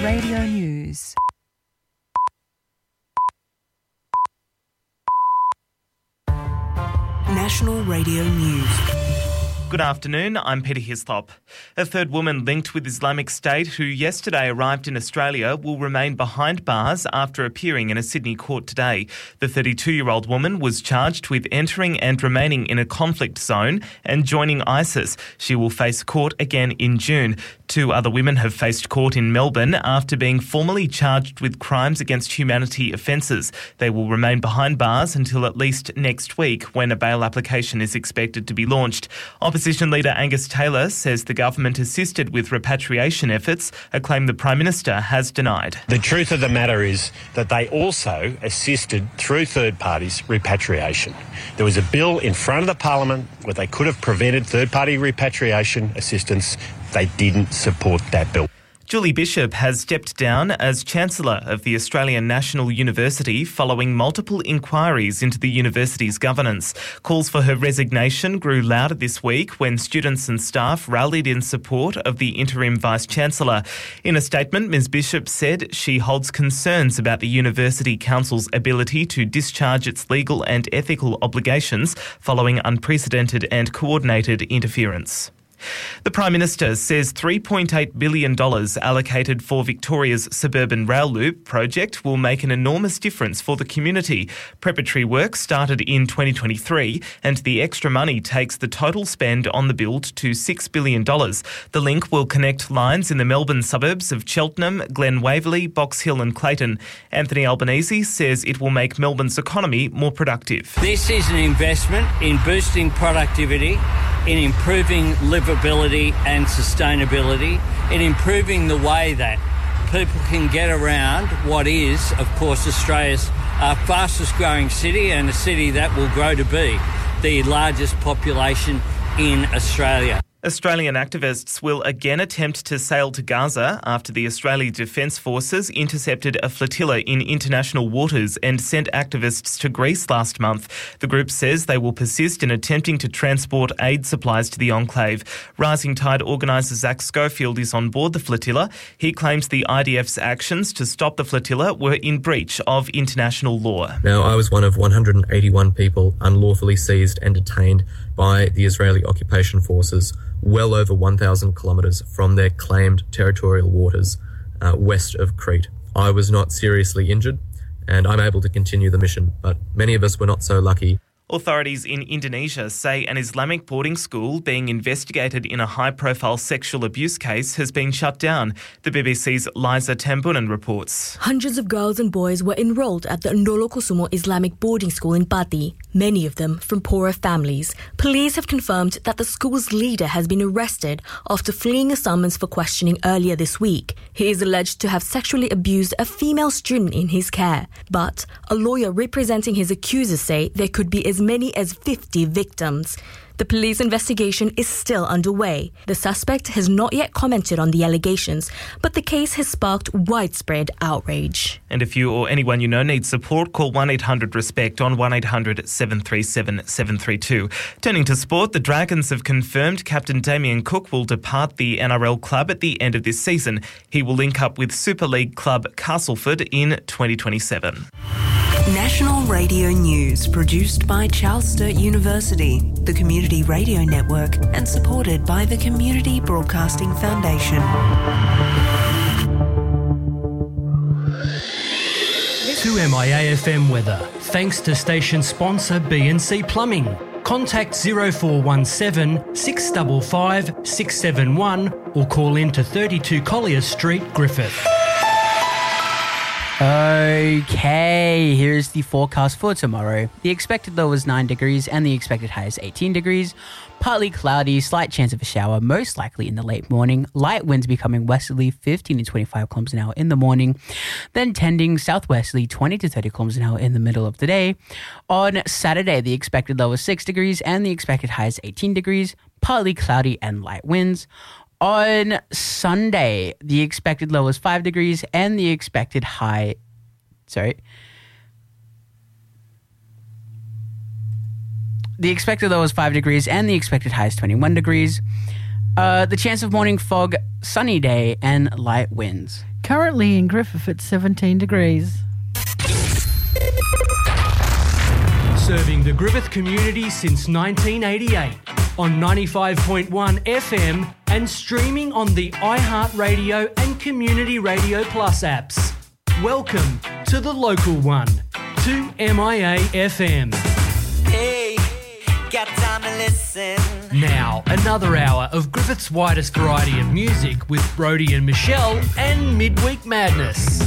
Radio News. National Radio News. Good afternoon, I'm Peter Hislop. A third woman linked with Islamic State who yesterday arrived in Australia will remain behind bars after appearing in a Sydney court today. The 32-year-old woman was charged with entering and remaining in a conflict zone and joining ISIS. She will face court again in June. Two other women have faced court in Melbourne after being formally charged with crimes against humanity offences. They will remain behind bars until at least next week, when a bail application is expected to be launched. Opposition leader Angus Taylor says the government assisted with repatriation efforts, a claim the Prime Minister has denied. The truth of the matter is that they also assisted through third parties repatriation. There was a bill in front of the Parliament where they could have prevented third-party repatriation assistance. They didn't support that bill. Julie Bishop has stepped down as Chancellor of the Australian National University following multiple inquiries into the university's governance. Calls for her resignation grew louder this week when students and staff rallied in support of the interim Vice-Chancellor. In a statement, Ms Bishop said she holds concerns about the University Council's ability to discharge its legal and ethical obligations following unprecedented and coordinated interference. The Prime Minister says $3.8 billion allocated for Victoria's suburban rail loop project will make an enormous difference for the community. Preparatory work started in 2023 and the extra money takes the total spend on the build to $6 billion. The link will connect lines in the Melbourne suburbs of Cheltenham, Glen Waverley, Box Hill and Clayton. Anthony Albanese says it will make Melbourne's economy more productive. This is an investment in boosting productivity, in improving livability and sustainability, in improving the way that people can get around what is, of course, Australia's fastest growing city and a city that will grow to be the largest population in Australia. Australian activists will again attempt to sail to Gaza after the Israeli Defence Forces intercepted a flotilla in international waters and sent activists to Greece last month. The group says they will persist in attempting to transport aid supplies to the enclave. Rising Tide organiser Zach Schofield is on board the flotilla. He claims the IDF's actions to stop the flotilla were in breach of international law. Now, I was one of 181 people unlawfully seized and detained by the Israeli occupation forces well over 1,000 kilometres from their claimed territorial waters west of Crete. I was not seriously injured and I'm able to continue the mission, but many of us were not so lucky. Authorities in Indonesia say an Islamic boarding school being investigated in a high-profile sexual abuse case has been shut down. The BBC's Liza Tambunan reports. Hundreds of girls and boys were enrolled at the Ndolokusumo Islamic boarding school in Pati, many of them from poorer families. Police have confirmed that the school's leader has been arrested after fleeing a summons for questioning earlier this week. He is alleged to have sexually abused a female student in his care, but a lawyer representing his accusers say there could be as many as 50 victims. The police investigation is still underway. The suspect has not yet commented on the allegations, but the case has sparked widespread outrage. And if you or anyone you know needs support, call 1-800-RESPECT on 1-800-737-732. Turning to sport, the Dragons have confirmed captain Damien Cook will depart the NRL club at the end of this season. He will link up with Super League club Castleford in 2027. National Radio News, produced by Charles Sturt University, the Community Radio Network, and supported by the Community Broadcasting Foundation. 2MIA-FM weather, thanks to station sponsor B&C Plumbing. Contact 0417 655 671 or call in to 32 Collier Street, Griffith. Okay, here's the forecast for tomorrow. The expected low is 9 degrees and the expected high is 18 degrees. Partly cloudy, slight chance of a shower, most likely in the late morning. Light winds becoming westerly, 15 to 25 kilometers an hour in the morning. Then tending southwesterly, 20 to 30 kilometers an hour in the middle of the day. On Saturday, the expected low is 6 degrees and the expected high is 18 degrees. Partly cloudy and light winds. On Sunday, the expected low is 5 degrees and the expected high... The expected low is 5 degrees and the expected high is 21 degrees. The chance of morning fog, sunny day and light winds. Currently in Griffith, it's 17 degrees. Serving the Griffith community since 1988 on 95.1 FM and streaming on the iHeartRadio and Community Radio Plus apps. Welcome to the local one, 2MIA FM. Hey, got time to listen. Now, another hour of Griffith's widest variety of music with Brody and Michelle and Midweek Madness.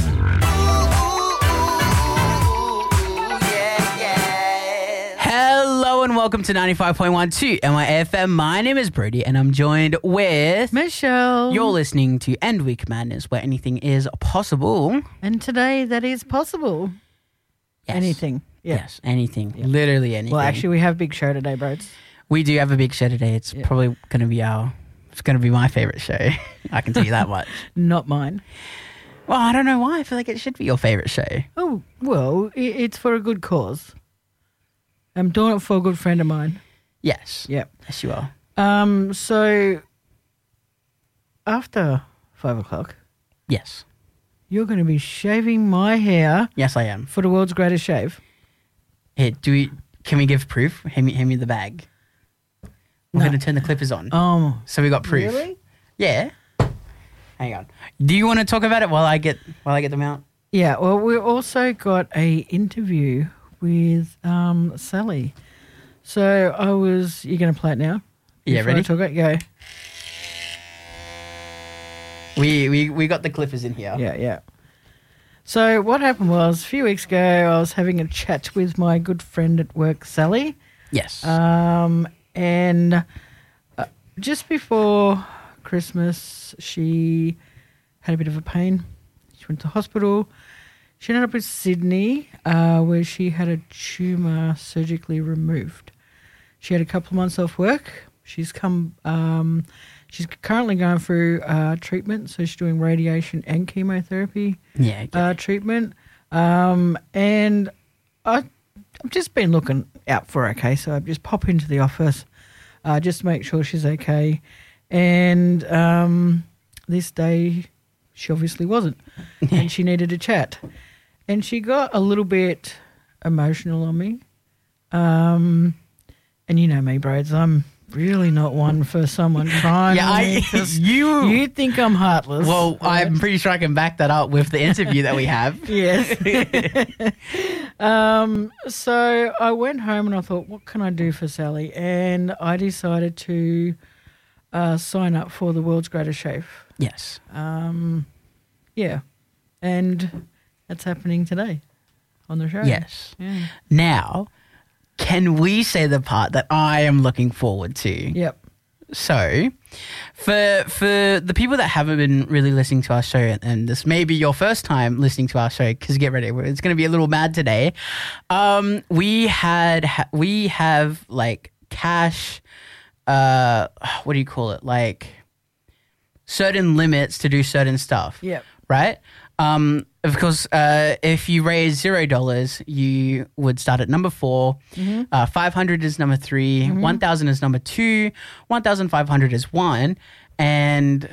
Hello and welcome to 95.12 MIFM. My name is Brody and I'm joined with Michelle. You're listening to End Week Madness, where anything is possible. And today that is possible. Yes. Anything. Yeah. Yes, anything. Yeah. Literally anything. Well, actually, we have a big show today, bros. We do have a big show today. It's probably going to be my favourite show. I can tell you that much. Not mine. Well, I don't know why. I feel like it should be your favourite show. Oh, well, it's for a good cause. I'm doing it for a good friend of mine. Yes. Yep. Yes, you are. So, after 5 o'clock... Yes. You're going to be shaving my hair. Yes, I am. For the world's greatest shave. Here, can we give proof? Hand me the bag. We're going to turn the clippers on. Oh. So we got proof. Really? Yeah. Hang on. Do you want to talk about it while I get them out? Yeah. Well, we also got a interview with Sally. So you're going to play it now? Yeah, ready? I talk it? Go. We got the clippers in here. Yeah. So what happened was, a few weeks ago, I was having a chat with my good friend at work, Sally. Yes. And just before Christmas, she had a bit of a pain. She went to hospital. She ended up in Sydney, where she had a tumour surgically removed. She had a couple of months off work. She's currently going through treatment, so she's doing radiation and chemotherapy treatment. And I've just been looking out for her, okay? So I just pop into the office just to make sure she's okay. And this day, she obviously wasn't, and she needed a chat. And she got a little bit emotional on me. And you know me, Brades, I'm really not one for someone crying. You think I'm heartless. Well, right? I'm pretty sure I can back that up with the interview that we have. Yes. So I went home and I thought, what can I do for Sally? And I decided to sign up for the world's greatest shave. Yes. Yeah. And that's happening today on the show. Yes. Yeah. Now, can we say the part that I am looking forward to? Yep. So, for the people that haven't been really listening to our show, and this may be your first time listening to our show, because get ready, it's going to be a little mad today. We have like cash. What do you call it? Like certain limits to do certain stuff. Yep. Right. Of course, if you raise $0, you would start at number 4. Mm-hmm. 500 is number 3. Mm-hmm. 1,000 is number 2. 1,500 is 1. And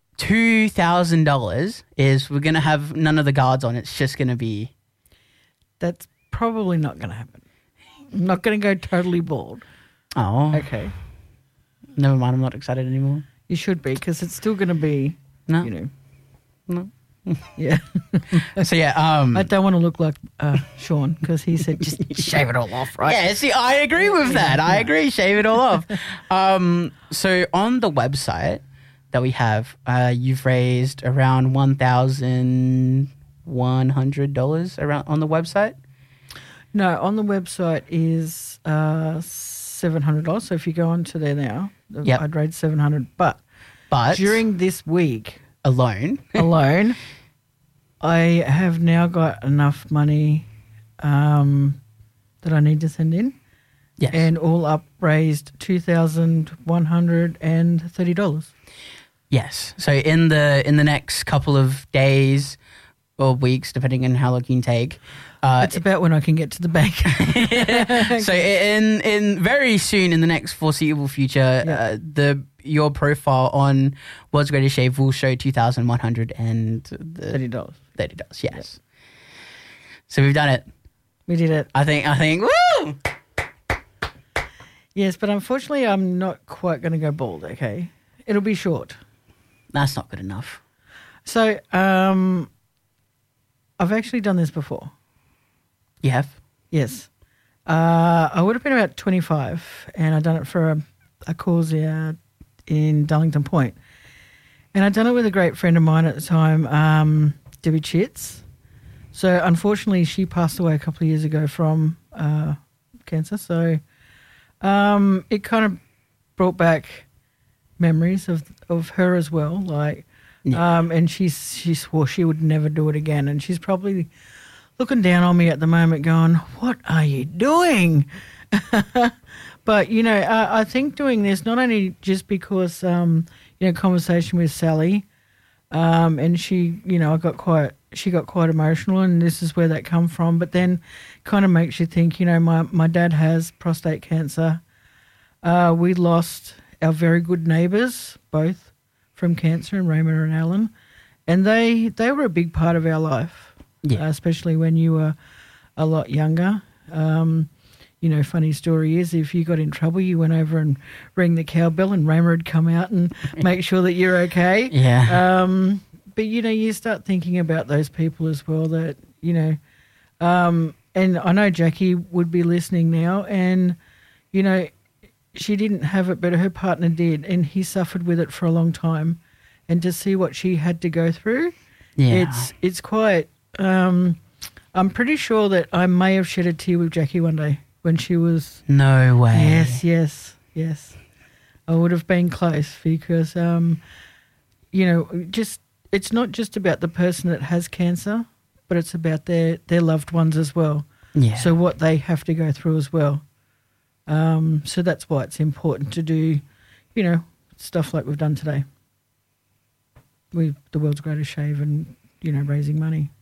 $2,000 is we're going to have none of the guards on. It's just going to be... That's probably not going to happen. I'm not going to go totally bald. Oh. Okay. Never mind. I'm not excited anymore. You should be, because it's still going to be, No. Yeah. So yeah, I don't want to look like Sean, because he said just shave it all off, right? Yeah, see, I agree with that. I agree, shave it all off. So on the website that we have, you've raised around $1,100 around on the website. No, on the website is $700. So if you go onto there now, I'd raise $700. But during this week alone, I have now got enough money that I need to send in. Yes. And all up raised $2,130. Yes. So in the next couple of days or weeks, depending on how long you can take. It's about when I can get to the bank. So in very soon, in the next foreseeable future, the your profile on World's Greatest Shave will show $2,130. $30, yes. So we've done it. We did it. I think, woo! Yes, but unfortunately, I'm not quite going to go bald, okay? It'll be short. That's not good enough. So, I've actually done this before. You have? Yes. I would have been about 25, and I'd done it for a cause in Darlington Point. And I'd done it with a great friend of mine at the time, Debbie Chitz. So, unfortunately, she passed away a couple of years ago from cancer. So, it kind of brought back memories of her as well. Like, and she swore she would never do it again. And she's probably looking down on me at the moment going, what are you doing? But, I think doing this, not only just because, conversation with Sally, and she, she got quite emotional, and this is where that come from, but then kind of makes you think, my dad has prostate cancer. We lost our very good neighbours, both from cancer, and Raymond and Alan, and they were a big part of our life, especially when you were a lot younger. Funny story is if you got in trouble, you went over and rang the cowbell and Raymond would come out and make sure that you're okay. Yeah. But, you start thinking about those people as well that, and I know Jackie would be listening now and, she didn't have it, but her partner did, and he suffered with it for a long time. And to see what she had to go through, it's quite, I'm pretty sure that I may have shed a tear with Jackie one day when she was... No way. Yes. I would have been close because, it's not just about the person that has cancer, but it's about their loved ones as well. Yeah. So what they have to go through as well. So that's why it's important to do, stuff like we've done today. With the World's Greatest Shave and, raising money.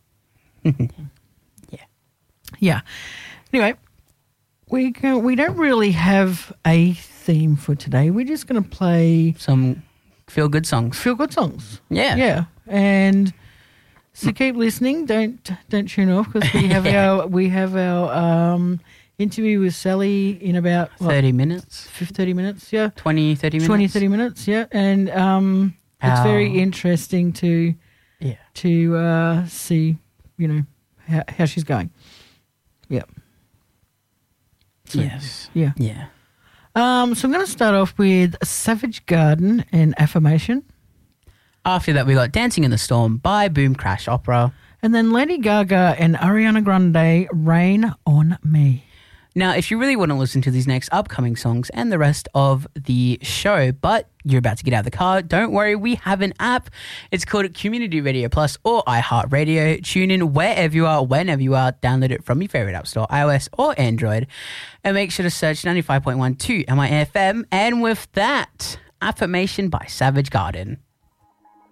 Yeah. Anyway, we don't really have a theme for today. We're just going to play some feel-good songs. Feel-good songs. Yeah. And so keep listening. Don't tune off because we have our interview with Sally in about 30 minutes. 30 minutes, yeah. 20, 30 minutes. 20, 30 minutes, yeah. And it's very interesting to see, how she's going. Yeah. So, yes. Yeah. Yeah. So I'm going to start off with Savage Garden and Affirmation. After that, we got Dancing in the Storm by Boom Crash Opera. And then Lady Gaga and Ariana Grande, Rain on Me. Now, if you really want to listen to these next upcoming songs and the rest of the show, but you're about to get out of the car, don't worry, we have an app. It's called Community Radio Plus or iHeartRadio. Tune in wherever you are, whenever you are. Download it from your favorite app store, iOS or Android. And make sure to search 95.1 to MIFM. And with that, Affirmation by Savage Garden.